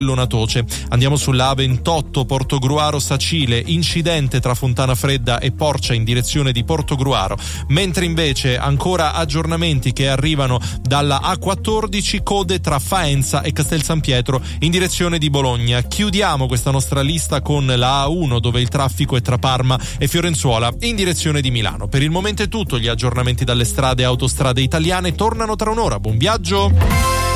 Lonatoce. Andiamo sulla A28 Portogruaro Sacile, incidente tra Fontana Fredda e Porcia in direzione di Portogruaro, mentre invece ancora aggiornamenti che arrivano dalla A14, code tra Faenza e Castel San Pietro in direzione di Bologna. Chiudiamo questa nostra lista con la A1 dove il traffico è tra Parma e Fiorenzuola in direzione di Milano. Per il momento è tutto, gli aggiornamenti dalle strade e autostrade italiane tornano tra un'ora. Buon viaggio!